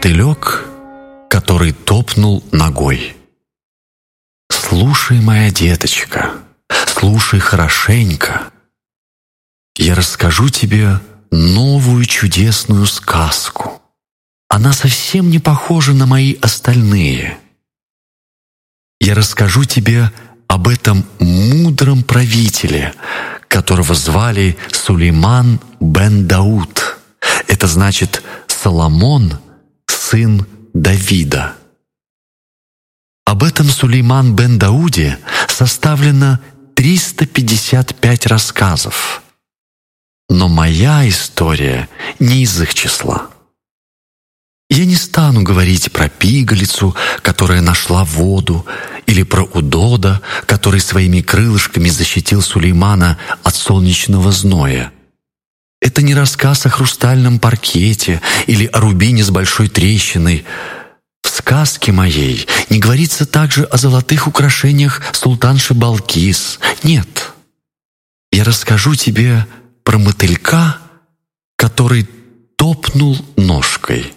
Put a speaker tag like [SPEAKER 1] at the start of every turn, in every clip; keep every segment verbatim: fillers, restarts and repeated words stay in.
[SPEAKER 1] мотылек, который топнул ногой. Слушай, моя деточка, слушай хорошенько. Я расскажу тебе новую чудесную сказку. Она совсем не похожа на мои остальные. Я расскажу тебе об этом мудром правителе, которого звали Сулейман бен Дауд. Это значит Соломон, сын Давида. Об этом Сулейман бен Дауде составлено триста пятьдесят пять рассказов. Но моя история не из их числа. Я не стану говорить про пигалицу, которая нашла воду, или про удода, который своими крылышками защитил Сулеймана от солнечного зноя. Это не рассказ о хрустальном паркете или о рубине с большой трещиной. В сказке моей не говорится также о золотых украшениях султанши Балкис. Нет. Я расскажу тебе про мотылька, который топнул ножкой.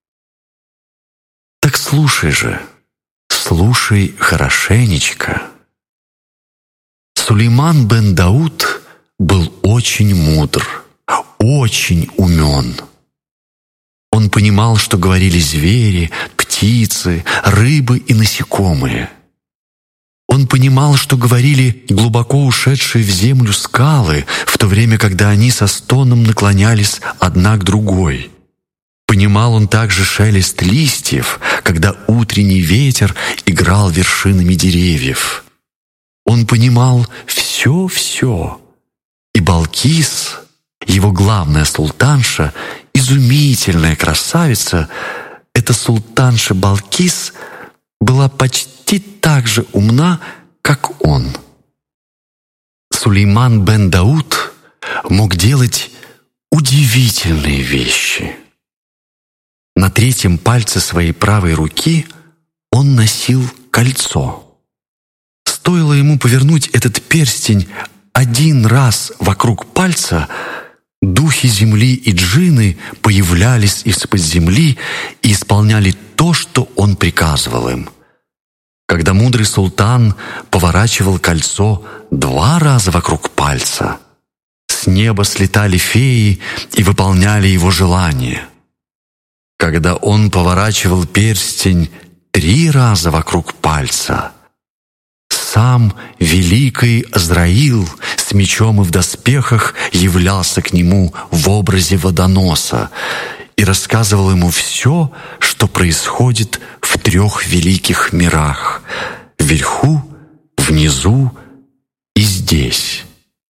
[SPEAKER 1] Так слушай же, слушай хорошенечко. Сулейман бен Дауд был очень мудр, очень умен. Он понимал, что говорили звери, птицы, рыбы и насекомые. Он понимал, что говорили глубоко ушедшие в землю скалы, в то время, когда они со стоном наклонялись одна к другой. Понимал он также шелест листьев, когда утренний ветер играл вершинами деревьев. Он понимал все-все. И Балкис, его главная султанша, изумительная красавица, эта султанша Балкис была почти так же умна, как он. Сулейман бен Дауд мог делать удивительные вещи. На третьем пальце своей правой руки он носил кольцо. Стоило ему повернуть этот перстень один раз вокруг пальца, духи земли и джинны появлялись из-под земли и исполняли то, что он приказывал им. Когда мудрый султан поворачивал кольцо два раза вокруг пальца, с неба слетали феи и выполняли его желания. Когда он поворачивал перстень три раза вокруг пальца, сам великий Азраил с мечом и в доспехах являлся к нему в образе водоноса и рассказывал ему все, что происходит в трех великих мирах — вверху, внизу и здесь.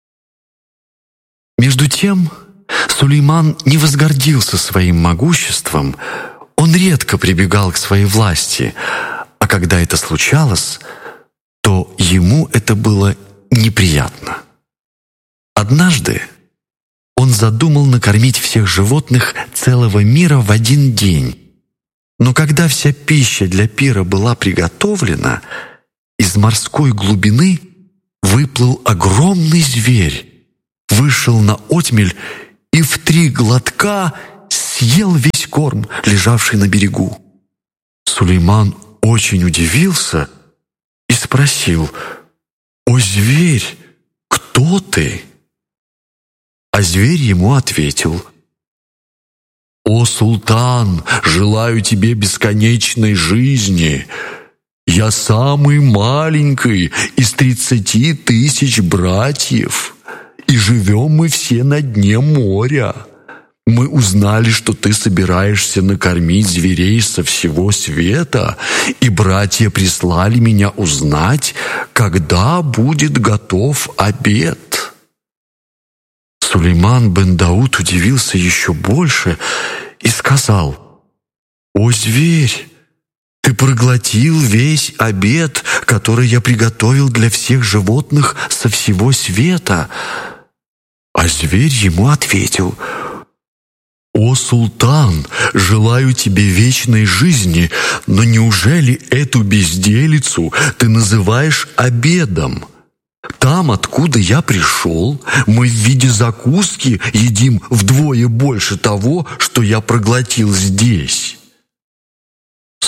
[SPEAKER 1] Между тем, Сулейман не возгордился своим могуществом, он редко прибегал к своей власти, а когда это случалось, то ему это было неприятно. Однажды он задумал накормить всех животных целого мира в один день, но когда вся пища для пира была приготовлена, из морской глубины выплыл огромный зверь, вышел на отмель и в три глотка съел весь корм, лежавший на берегу. Сулейман очень удивился и спросил: «О, зверь, кто ты?» А зверь ему ответил: «О, султан, желаю тебе бесконечной жизни. Я самый маленький из тридцати тысяч братьев, и живем мы все на дне моря. Мы узнали, что ты собираешься накормить зверей со всего света, и братья прислали меня узнать, когда будет готов обед». Сулейман бен Дауд удивился еще больше и сказал: «О, зверь, ты проглотил весь обед, который я приготовил для всех животных со всего света». А зверь ему ответил: «О, султан, желаю тебе вечной жизни, но неужели эту безделицу ты называешь обедом? Там, откуда я пришел, мы в виде закуски едим вдвое больше того, что я проглотил здесь».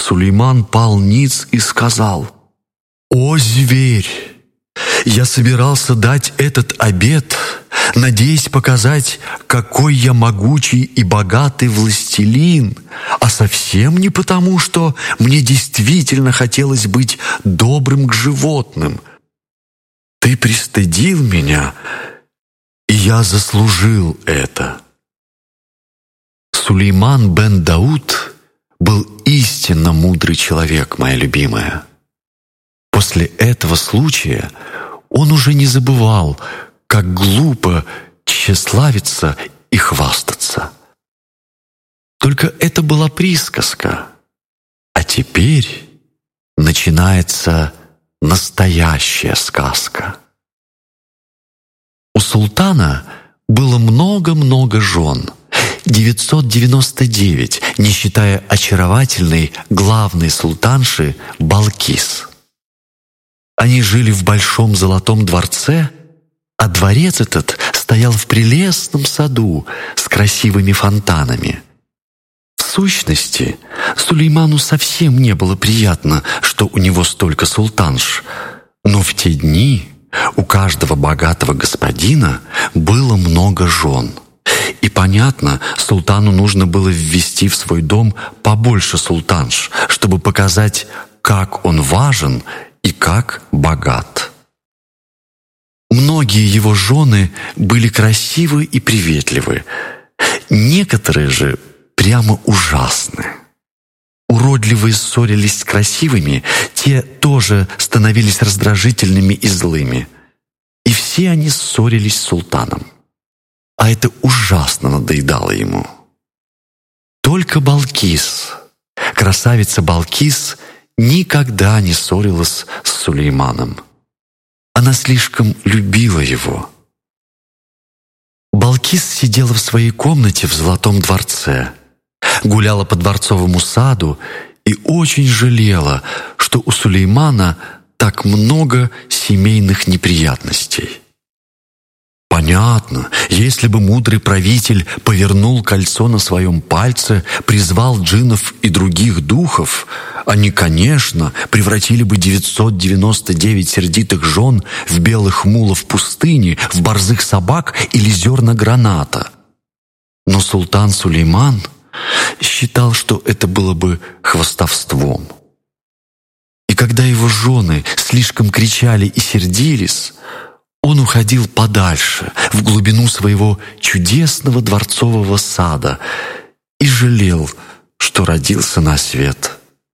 [SPEAKER 1] Сулейман пал ниц и сказал: «О, зверь! Я собирался дать этот обет, надеясь показать, какой я могучий и богатый властелин, а совсем не потому, что мне действительно хотелось быть добрым к животным. Ты пристыдил меня, и я заслужил это». Сулейман бен Дауд был истинно мудрый человек, моя любимая. После этого случая он уже не забывал, как глупо тщеславиться и хвастаться. Только это была присказка, а теперь начинается настоящая сказка. У султана было много-много жен, девятьсот девяносто девять, не считая очаровательной главной султанши Балкис. Они жили в большом золотом дворце, а дворец этот стоял в прелестном саду с красивыми фонтанами. В сущности, Сулейману совсем не было приятно, что у него столько султанш, но в те дни у каждого богатого господина было много жен. И понятно, султану нужно было ввести в свой дом побольше султанш, чтобы показать, как он важен и как богат. Многие его жены были красивы и приветливы, некоторые же прямо ужасны. Уродливые ссорились с красивыми, те тоже становились раздражительными и злыми. И все они ссорились с султаном. А это ужасно надоедало ему. Только Балкис, красавица Балкис, никогда не ссорилась с Сулейманом. Она слишком любила его. Балкис сидела в своей комнате в золотом дворце, гуляла по дворцовому саду и очень жалела, что у Сулеймана так много семейных неприятностей. Понятно, если бы мудрый правитель повернул кольцо на своем пальце, призвал джиннов и других духов, они, конечно, превратили бы девятьсот девяносто девять сердитых жен в белых мулов пустыни, в борзых собак или зерна граната. Но султан Сулейман считал, что это было бы хвастовством. И когда его жены слишком кричали и сердились, он уходил подальше, в глубину своего чудесного дворцового сада и жалел, что родился на свет.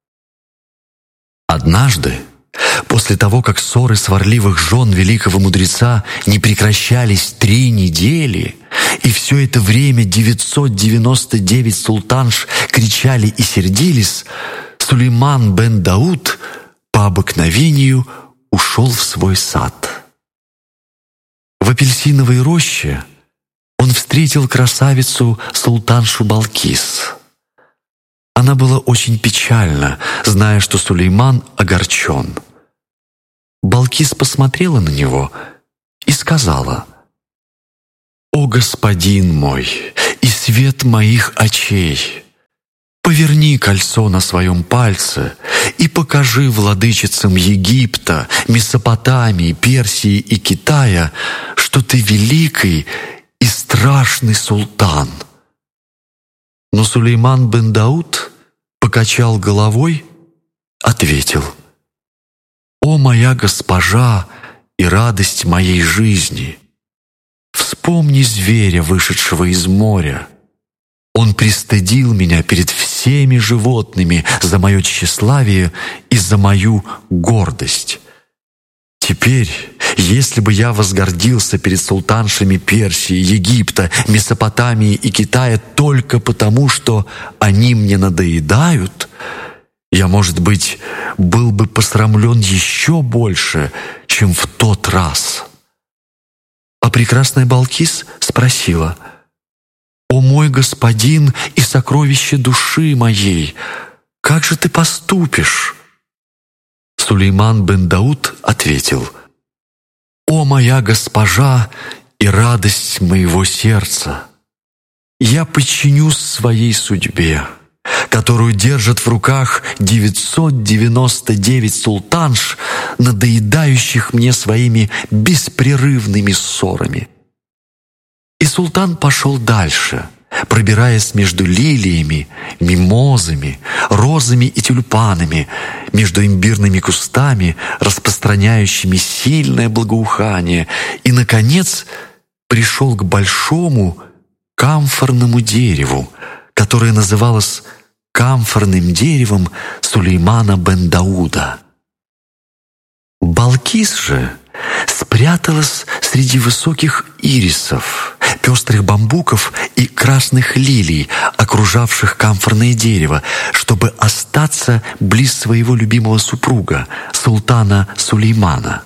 [SPEAKER 1] Однажды, после того, как ссоры сварливых жен великого мудреца не прекращались три недели, и все это время девятьсот девяносто девять султанш кричали и сердились, Сулейман бен Дауд по обыкновению ушел в свой сад. В апельсиновой роще он встретил красавицу султаншу Балкис. Она была очень печальна, зная, что Сулейман огорчен. Балкис посмотрела на него и сказала: «О, господин мой и свет моих очей! Поверни кольцо на своем пальце и покажи владычицам Египта, Месопотамии, Персии и Китая, что ты великий и страшный султан». Но Сулейман бен Дауд покачал головой, ответил: «О, моя госпожа и радость моей жизни! Вспомни зверя, вышедшего из моря. Он пристыдил меня перед всеми животными за мое тщеславие и за мою гордость. Теперь, если бы я возгордился перед султаншами Персии, Египта, Месопотамии и Китая только потому, что они мне надоедают, я, может быть, был бы посрамлен еще больше, чем в тот раз». А прекрасная Балкис спросила: «О мой господин и сокровище души моей, как же ты поступишь?» Сулейман бен Дауд ответил: «О моя госпожа и радость моего сердца! Я подчинюсь своей судьбе. которую держат в руках девятьсот девяносто девять султанш, надоедающих мне своими беспрерывными ссорами». И султан пошел дальше, пробираясь между лилиями, мимозами, розами и тюльпанами, между имбирными кустами, распространяющими сильное благоухание, и, наконец, пришел к большому камфорному дереву, которое называлось камфорным деревом Сулеймана бен Дауда. Балкис же спряталась среди высоких ирисов, пестрых бамбуков и красных лилий, окружавших камфорное дерево, чтобы остаться близ своего любимого супруга, султана Сулеймана.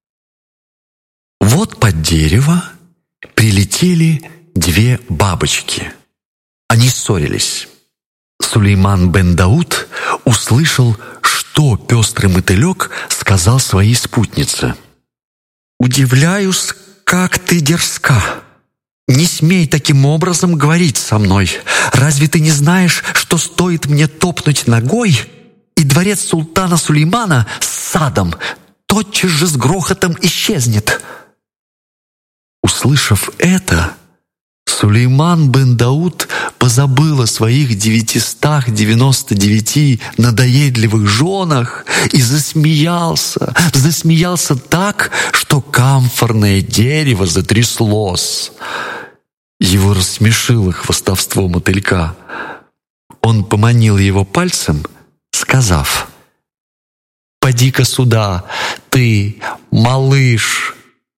[SPEAKER 1] Вот под дерево прилетели две бабочки. Они ссорились. Сулейман бен Дауд услышал, что пестрый мотылек сказал своей спутнице. «Удивляюсь, как ты дерзка. Не смей таким образом говорить со мной. Разве ты не знаешь, что стоит мне топнуть ногой, и дворец султана Сулеймана с садом тотчас же с грохотом исчезнет?» Услышав это, Сулейман бен Дауд позабыл о своих девятистах девяноста девяти надоедливых женах и засмеялся, засмеялся так, что камфорное дерево затряслось. Его рассмешило хвастовство мотылька. Он поманил его пальцем, сказав: «Поди-ка сюда, ты, малыш!»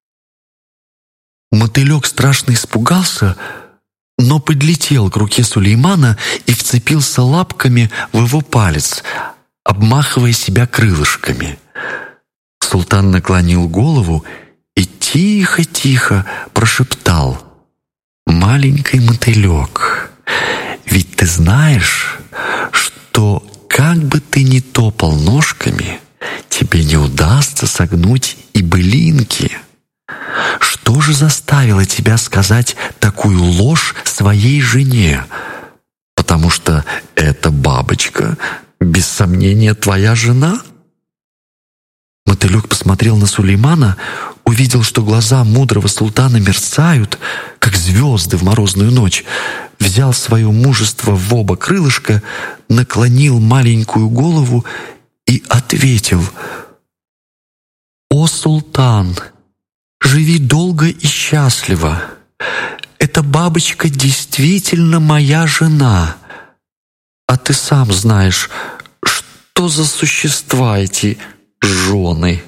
[SPEAKER 1] Мотылек страшно испугался, но подлетел к руке Сулеймана и вцепился лапками в его палец, обмахивая себя крылышками. Султан наклонил голову и тихо-тихо прошептал: «Маленький мотылек, ведь ты знаешь, что как бы ты ни топал ножками, тебе не удастся согнуть и былинки. Что же заставило тебя сказать такую ложь своей жене? Потому что эта бабочка, без сомнения, твоя жена?» Мотылек посмотрел на Сулеймана, увидел, что глаза мудрого султана мерцают, как звезды в морозную ночь, взял свое мужество в оба крылышка, наклонил маленькую голову и ответил: «О, султан! Живи долго и счастливо. Эта бабочка действительно моя жена. А ты сам знаешь, что за существа эти жены».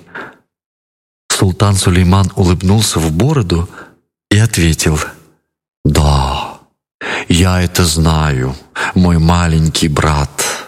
[SPEAKER 1] Султан Сулейман улыбнулся в бороду и ответил: «Да, я это знаю, мой маленький брат.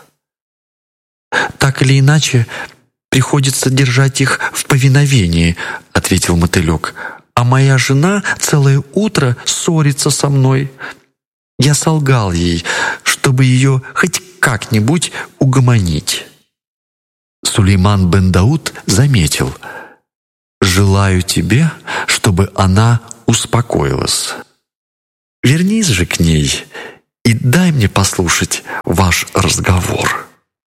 [SPEAKER 1] Так или иначе, приходится держать их в повиновении», — ответил мотылек. «А моя жена целое утро ссорится со мной. Я солгал ей, чтобы ее хоть как-нибудь угомонить». Сулейман бен Дауд заметил: «Желаю тебе, чтобы она успокоилась. Вернись же к ней и дай мне послушать ваш разговор».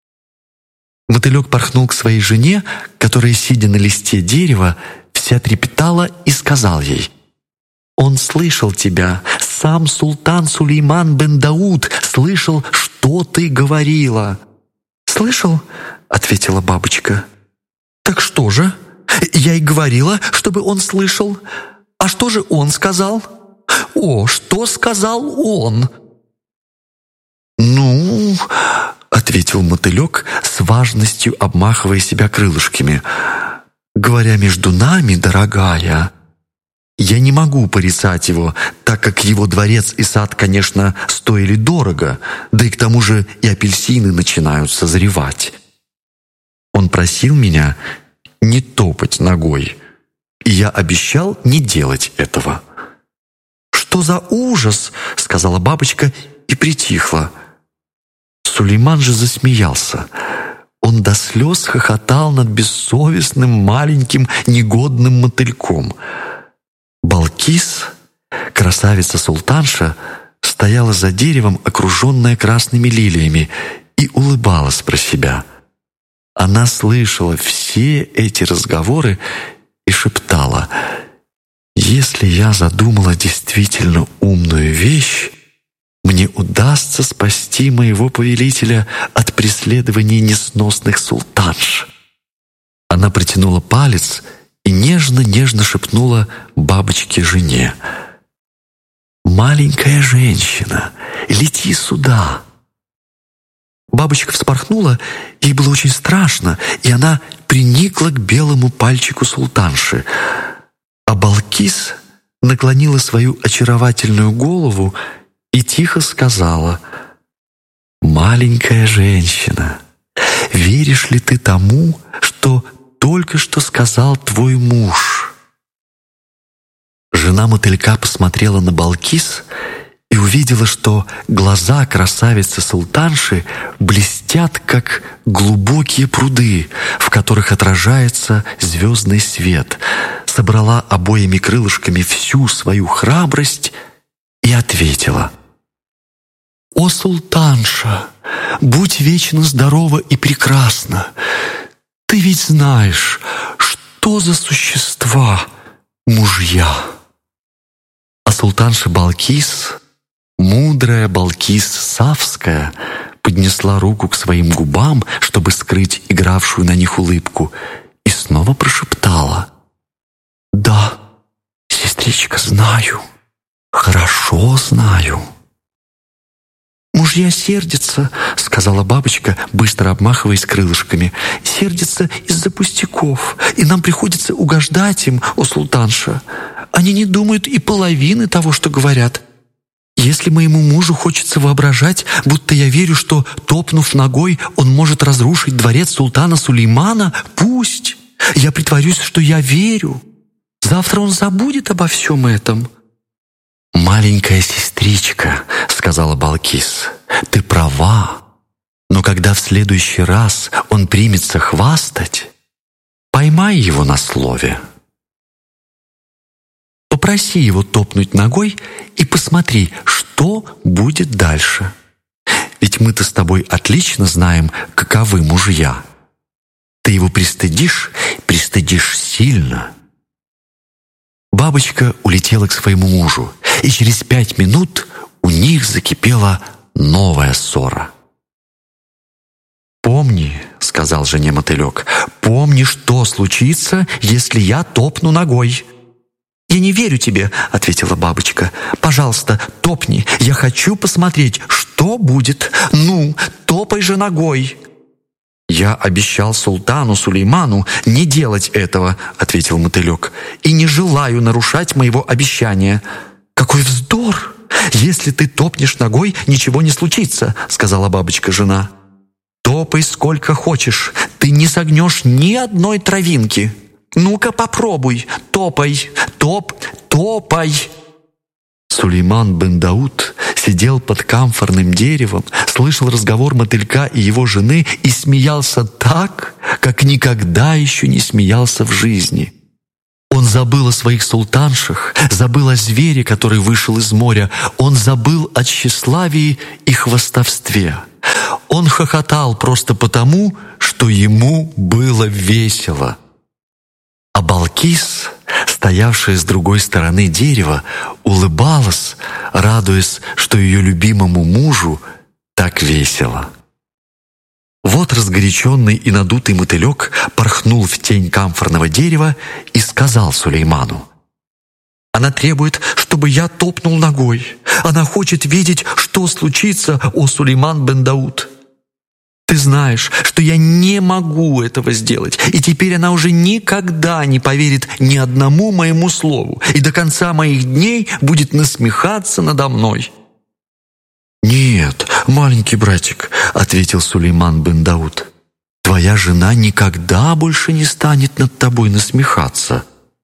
[SPEAKER 1] Мотылек порхнул к своей жене, которая, сидя на листе дерева, вся трепетала, и сказал ей: «Он слышал тебя, сам султан Сулейман бен Дауд слышал, что ты говорила». «Слышал?» — ответила бабочка. «Так что же? Я и говорила, чтобы он слышал. А что же он сказал?» «О, что сказал он?» «Ну...» — ответил мотылек, с важностью обмахивая себя крылышками. «Говоря между нами, дорогая, я не могу порицать его, так как его дворец и сад, конечно, стоили дорого, да и к тому же и апельсины начинают созревать. Он просил меня не топать ногой, и я обещал не делать этого». «Что за ужас!» — сказала бабочка и притихла. Сулейман же засмеялся. Он до слез хохотал над бессовестным маленьким негодным мотыльком. Балкис, красавица-султанша, стояла за деревом, окруженная красными лилиями, и улыбалась про себя. Она слышала все эти разговоры и шептала: «Если я задумала действительно умную вещь, мне удастся спасти моего повелителя от преследования несносных султанш». Она протянула палец и нежно-нежно шепнула бабочке-жене: «Маленькая женщина, лети сюда». Бабочка вспорхнула, ей было очень страшно, и она приникла к белому пальчику султанши. А Балкис наклонила свою очаровательную голову и тихо сказала: «Маленькая женщина, веришь ли ты тому, что только что сказал твой муж?» Жена мотылька посмотрела на Балкис и увидела, что глаза красавицы-султанши блестят, как глубокие пруды, в которых отражается звездный свет, собрала обоими крылышками всю свою храбрость и ответила: «О, султанша, будь вечно здорова и прекрасна! Ты ведь знаешь, что за существа мужья!» А султанша Балкис, мудрая Балкис Савская, поднесла руку к своим губам, чтобы скрыть игравшую на них улыбку, и снова прошептала: «Да, сестричка, знаю, хорошо знаю». «Мужья сердятся», — сказала бабочка, быстро обмахиваясь крылышками, «сердятся из-за пустяков, и нам приходится угождать им, о султанша. Они не думают и половины того, что говорят. Если моему мужу хочется воображать, будто я верю, что, топнув ногой, он может разрушить дворец султана Сулеймана, пусть. Я притворюсь, что я верю. Завтра он забудет обо всем этом». «Маленькая сестричка», — сказала Балкис, — «ты права, но когда в следующий раз он примется хвастать, поймай его на слове. Попроси его топнуть ногой и посмотри, что будет дальше. Ведь мы-то с тобой отлично знаем, каковы мужья. Ты его пристыдишь, пристыдишь сильно». Бабочка улетела к своему мужу, и через пять минут у них закипела новая ссора. «Помни, — сказал жене мотылек, — помни, что случится, если я топну ногой». «Я не верю тебе, — ответила бабочка. Пожалуйста, топни, я хочу посмотреть, что будет. Ну, топай же ногой». «Я обещал султану Сулейману не делать этого, — ответил мотылек, — и не желаю нарушать моего обещания». «Какой вздор! Если ты топнешь ногой, ничего не случится, — сказала бабочка-жена. Топай сколько хочешь, ты не согнешь ни одной травинки. Ну-ка попробуй, топай, топ, топай». Сулейман бен Дауд сидел под камфорным деревом, слышал разговор мотылька и его жены и смеялся так, как никогда еще не смеялся в жизни. Он забыл о своих султаншах, забыл о звере, который вышел из моря, он забыл о тщеславии и хвастовстве. Он хохотал просто потому, что ему было весело. А Балкис, стоявшая с другой стороны дерева, улыбалась, радуясь, что ее любимому мужу так весело. Вот разгоряченный и надутый мотылек порхнул в тень камфорного дерева и сказал Сулейману: «Она требует, чтобы я топнул ногой. Она хочет видеть, что случится, о Сулейман бен Дауд. Ты знаешь, что я не могу этого сделать, и теперь она уже никогда не поверит ни одному моему слову, и до конца моих дней будет насмехаться надо мной». «Нет, маленький братик, — ответил Сулейман бен Дауд, — твоя жена никогда больше не станет над тобой насмехаться».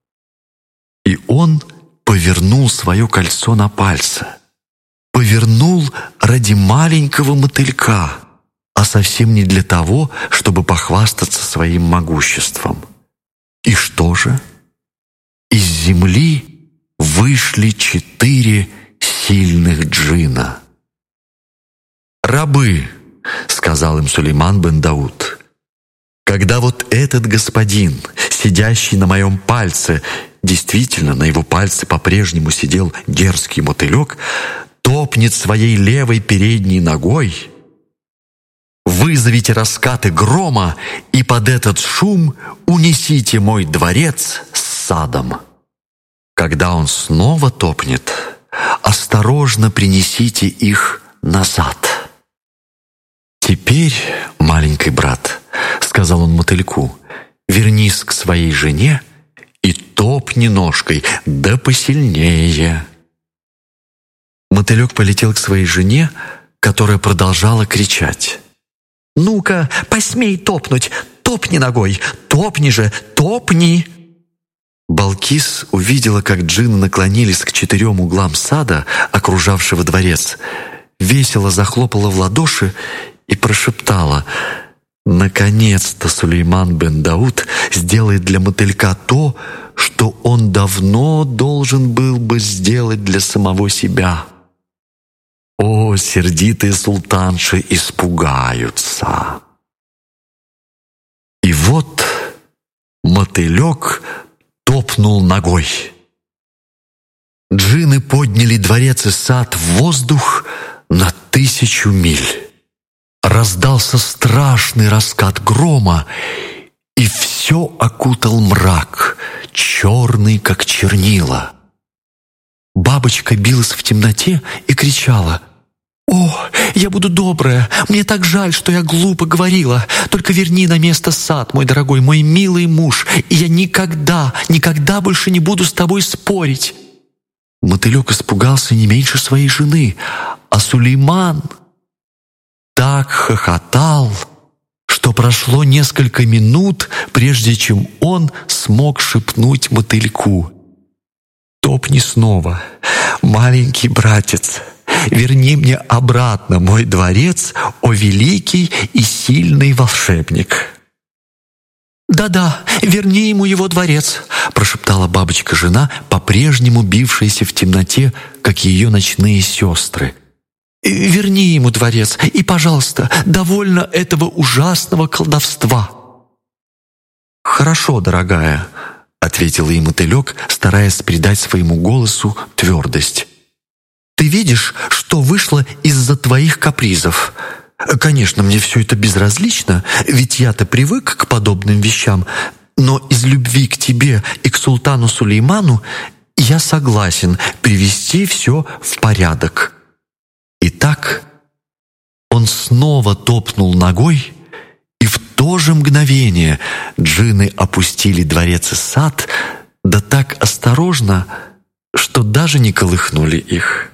[SPEAKER 1] И он повернул свое кольцо на пальце. Повернул ради маленького мотылька, а совсем не для того, чтобы похвастаться своим могуществом. И что же? Из земли вышли четыре сильных джинна. «Рабы», — сказал им Сулейман бен Дауд, «когда вот этот господин, сидящий на моем пальце, действительно, на его пальце по-прежнему сидел дерзкий мотылек, топнет своей левой передней ногой, вызовите раскаты грома и под этот шум унесите мой дворец с садом. Когда он снова топнет, осторожно принесите их назад. Теперь, маленький брат, — сказал он мотыльку, — вернись к своей жене и топни ножкой, да посильнее». Мотылек полетел к своей жене, которая продолжала кричать. «Ну-ка, посмей топнуть! Топни ногой! Топни же! Топни!» Балкис увидела, как джинны наклонились к четырем углам сада, окружавшего дворец, весело захлопала в ладоши и прошептала: «Наконец-то Сулейман бен Дауд сделает для мотылька то, что он давно должен был бы сделать для самого себя». О, сердитые султанши испугаются! И вот мотылек топнул ногой. Джинны подняли дворец и сад в воздух на тысячу миль. Раздался страшный раскат грома, и все окутал мрак, черный, как чернила. Бабочка билась в темноте и кричала: «О, я буду добрая! Мне так жаль, что я глупо говорила! Только верни на место сад, мой дорогой, мой милый муж, и я никогда, никогда больше не буду с тобой спорить!» Мотылек испугался не меньше своей жены, а Сулейман так хохотал, что прошло несколько минут, прежде чем он смог шепнуть мотыльку: «Топни снова, маленький братец! Верни мне обратно мой дворец, о великий и сильный волшебник!» «Да-да, верни ему его дворец», — прошептала бабочка-жена, по-прежнему бившаяся в темноте, как ее ночные сестры. «Верни ему дворец, и, пожалуйста, довольно этого ужасного колдовства». «Хорошо, дорогая», — ответил ей мотылек, стараясь придать своему голосу твердость. «Ты видишь, что вышло из-за твоих капризов. Конечно, мне все это безразлично, ведь я-то привык к подобным вещам, но из любви к тебе и к султану Сулейману я согласен привести все в порядок». Итак, он снова топнул ногой, и в то же мгновение джинны опустили дворец и сад, да так осторожно, что даже не колыхнули их.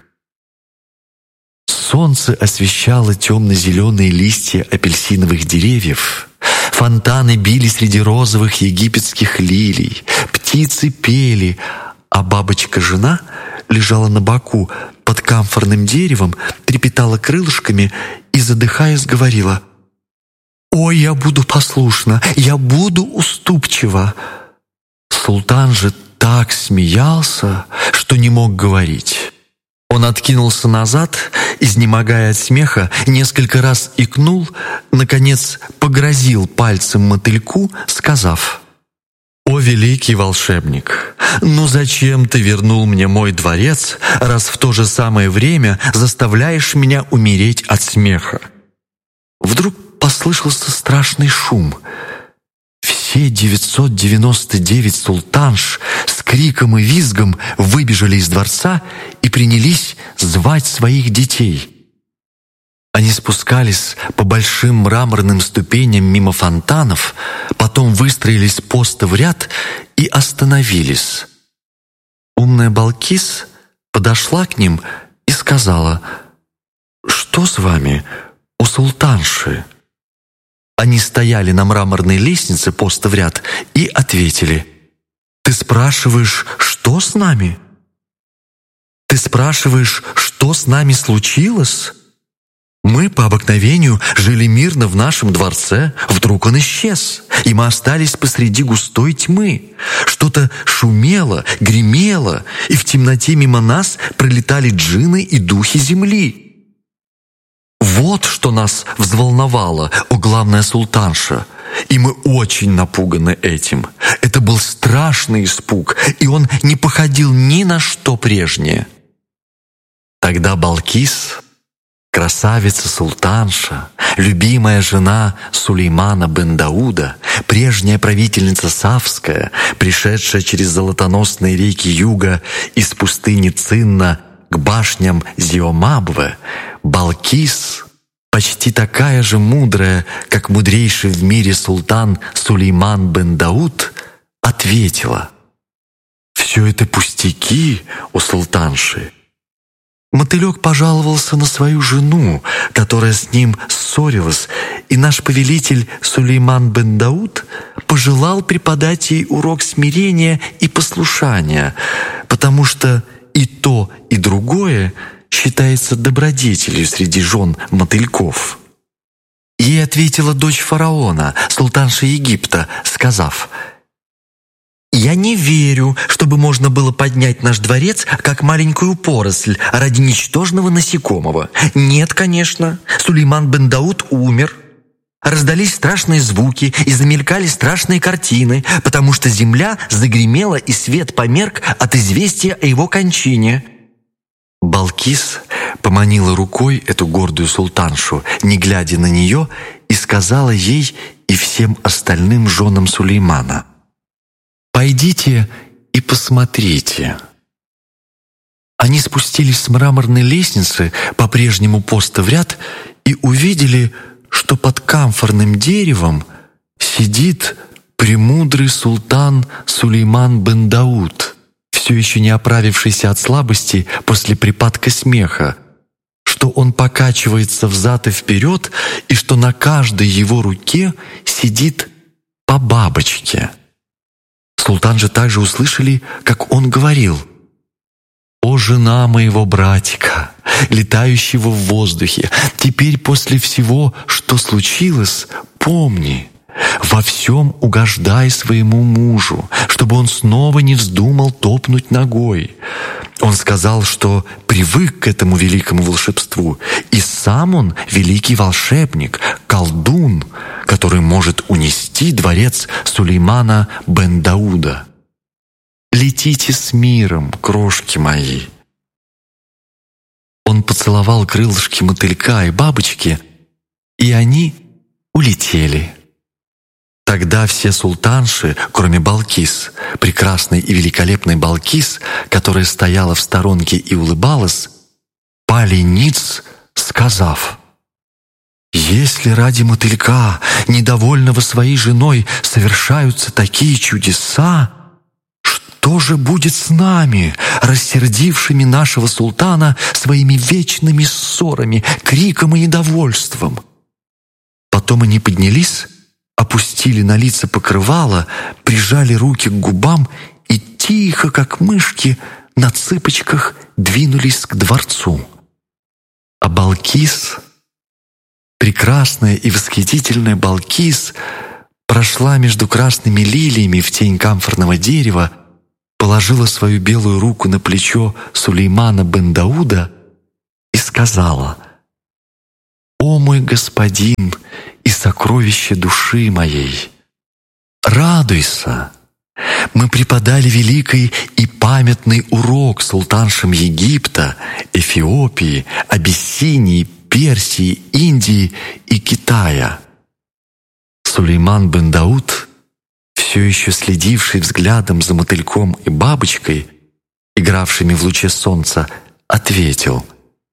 [SPEAKER 1] Солнце освещало темно-зеленые листья апельсиновых деревьев, фонтаны били среди розовых египетских лилий, птицы пели, а бабочка-жена лежала на боку под камфорным деревом, трепетала крылышками и, задыхаясь, говорила: «Ой, я буду послушна, я буду уступчива». Султан же так смеялся, что не мог говорить. Он откинулся назад, изнемогая от смеха, несколько раз икнул, наконец погрозил пальцем мотыльку, сказав: «О, великий волшебник, ну зачем ты вернул мне мой дворец, раз в то же самое время заставляешь меня умереть от смеха?» Вдруг послышался страшный шум. Все девятьсот девяносто девять султанш с криком и визгом выбежали из дворца и принялись звать своих детей. Они спускались по большим мраморным ступеням мимо фонтанов, потом выстроились посты в ряд и остановились. Умная Балкис подошла к ним и сказала: «Что с вами, о султанши?» Они стояли на мраморной лестнице поста в ряд и ответили: «Ты спрашиваешь, что с нами? Ты спрашиваешь, что с нами случилось?» Мы по обыкновению жили мирно в нашем дворце, вдруг он исчез, и мы остались посреди густой тьмы. Что-то шумело, гремело, и в темноте мимо нас пролетали джинны и духи земли. Вот что нас взволновало, о главная султанша, и мы очень напуганы этим. Это был страшный испуг, и он не походил ни на что прежнее. Тогда Балкис, красавица-султанша, любимая жена Сулеймана бен Дауда, прежняя правительница Савская, пришедшая через золотоносные реки юга из пустыни Цинна к башням Зиомабве, Балкис, почти такая же мудрая, как мудрейший в мире султан Сулейман бен Дауд, ответила: «Все это пустяки, о султанши». Мотылек пожаловался на свою жену, которая с ним ссорилась, и наш повелитель Сулейман бен Дауд пожелал преподать ей урок смирения и послушания, потому что и то, и другое считается добродетелью среди жен мотыльков. Ей ответила дочь фараона, султанша Египта, сказав: «Я не верю, чтобы можно было поднять наш дворец, как маленькую поросль, ради ничтожного насекомого. Нет, конечно, Сулейман бен Дауд умер. Раздались страшные звуки и замелькали страшные картины, потому что земля загремела и свет померк от известия о его кончине». Балкис поманила рукой эту гордую султаншу, не глядя на нее, и сказала ей и всем остальным женам Сулеймана: «Пойдите и посмотрите». Они спустились с мраморной лестницы, по-прежнему поста в ряд, и увидели, что под камфорным деревом сидит премудрый султан Сулейман бен Дауд, все еще не оправившийся от слабости после припадка смеха, что он покачивается взад и вперед, и что на каждой его руке сидит по бабочке. Султан же также услышали, как он говорил: «О, жена моего братика, летающего в воздухе, теперь после всего, что случилось, помни, во всем угождай своему мужу, чтобы он снова не вздумал топнуть ногой». Он сказал, что привык к этому великому волшебству, и сам он великий волшебник, колдун, который может унести дворец Сулеймана бен Дауда. Летите с миром, крошки мои. Он поцеловал крылышки мотылька и бабочки, и они улетели. Тогда все султанши, кроме Балкис, прекрасной и великолепной Балкис, которая стояла в сторонке и улыбалась, пали ниц, сказав: «Если ради мотылька, недовольного своей женой, совершаются такие чудеса, что же будет с нами, рассердившими нашего султана своими вечными ссорами, криком и недовольством?» Потом они поднялись, опустили на лица покрывало, прижали руки к губам и тихо, как мышки, на цыпочках двинулись к дворцу. А Балкис, прекрасная и восхитительная Балкис, прошла между красными лилиями в тень камфорного дерева, положила свою белую руку на плечо Сулеймана бен Дауда и сказала: «О мой господин и сокровище души моей, радуйся! Мы преподали великий и памятный урок султаншам Египта, Эфиопии, Абиссинии, Персии, Индии и Китая». Сулейман бен Дауд, все еще следивший взглядом за мотыльком и бабочкой, игравшими в луче солнца, ответил: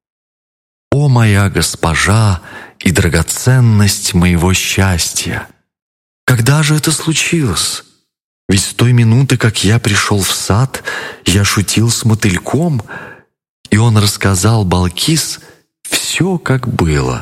[SPEAKER 1] «О моя госпожа и драгоценность моего счастья! Когда же это случилось? Ведь с той минуты, как я пришел в сад, я шутил с мотыльком». И он рассказал Балкис все, как было.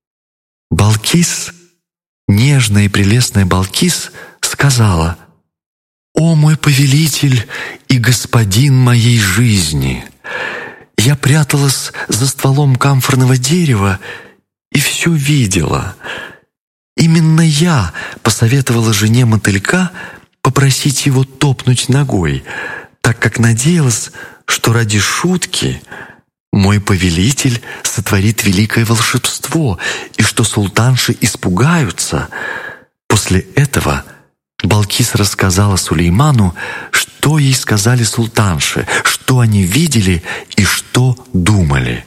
[SPEAKER 1] Балкис, нежная и прелестная Балкис, сказала: «О мой повелитель и господин моей жизни! Я пряталась за стволом камфорного дерева и все видела. Именно я посоветовала жене мотылька попросить его топнуть ногой, так как надеялась, что ради шутки мой повелитель сотворит великое волшебство и что султанши испугаются. После этого Балкис рассказала Сулейману, что ей сказали султанши, что они видели и что думали.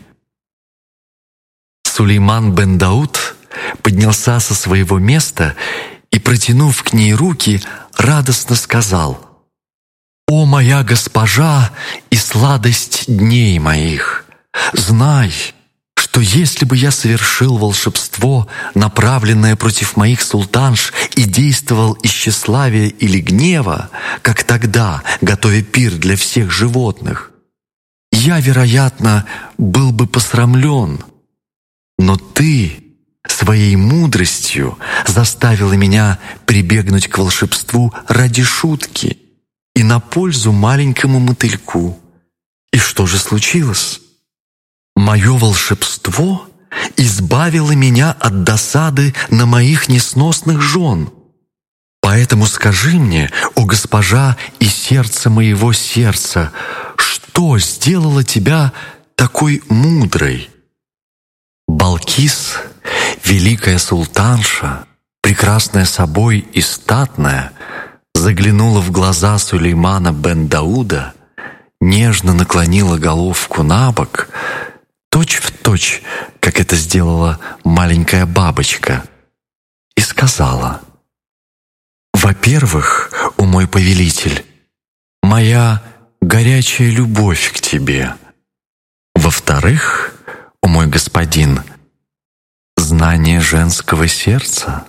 [SPEAKER 1] Сулейман бен Дауд поднялся со своего места и, протянув к ней руки, радостно сказал: «О моя госпожа и сладость дней моих! Знай, что если бы я совершил волшебство, направленное против моих султанш, и действовал из тщеславия или гнева, как тогда, готовя пир для всех животных, я, вероятно, был бы посрамлен. Но ты своей мудростью заставила меня прибегнуть к волшебству ради шутки и на пользу маленькому мотыльку. И что же случилось? Мое волшебство избавило меня от досады на моих несносных жен. Поэтому скажи мне, о госпожа и сердце моего сердца, что сделало тебя такой мудрой?» Балкис, великая султанша, прекрасная собой и статная, заглянула в глаза Сулеймана бен Дауда, нежно наклонила головку на бок, точь в точь, как это сделала маленькая бабочка, и сказала: «Во-первых, о мой повелитель, моя горячая любовь к тебе. Во-вторых, о мой господин, знание женского сердца».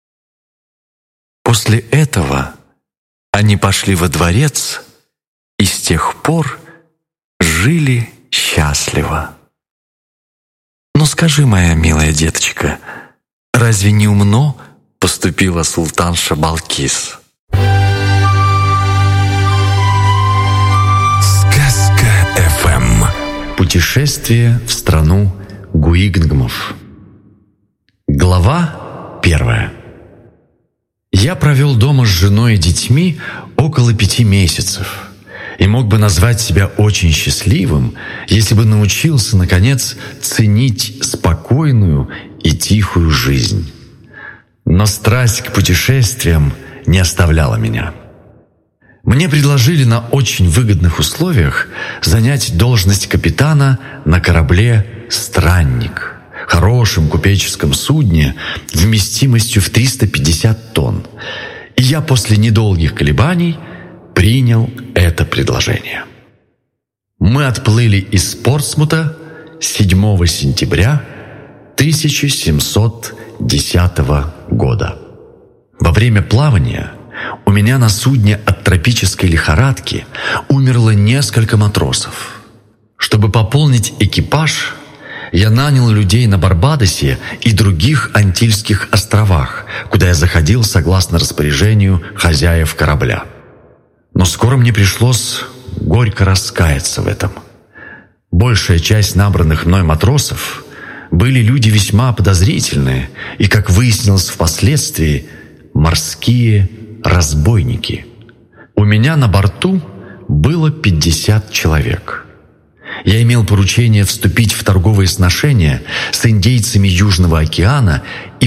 [SPEAKER 1] После этого они пошли во дворец и с тех пор жили счастливо. Но скажи, моя милая деточка, разве не умно поступила султанша Балкис?
[SPEAKER 2] Сказка-ФМ. Путешествие в страну Гуигнгмов. Глава первая. Я провел дома с женой и детьми около пяти месяцев и мог бы назвать себя очень счастливым, если бы научился, наконец, ценить спокойную и тихую жизнь. Но страсть к путешествиям не оставляла меня. Мне предложили на очень выгодных условиях занять должность капитана на корабле «Странник», хорошем купеческом судне вместимостью в триста пятьдесят тонн, и я после недолгих колебаний принял это предложение. Мы отплыли из Портсмута седьмого сентября тысяча семьсот десятого года. Во время плавания у меня на судне от тропической лихорадки умерло несколько матросов. Чтобы пополнить экипаж, я нанял людей на Барбадосе и других Антильских островах, куда я заходил согласно распоряжению хозяев корабля. Но скоро мне пришлось горько раскаяться в этом. Большая часть набранных мной матросов были люди весьма подозрительные и, как выяснилось впоследствии, морские разбойники. У меня на борту было пятьдесят человек. Я имел поручение вступить в торговые сношения с индейцами Южного океана и